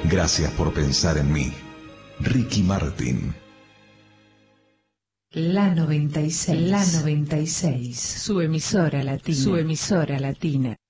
Gracias por pensar en mí. Ricky Martin. La 96, su emisora latina.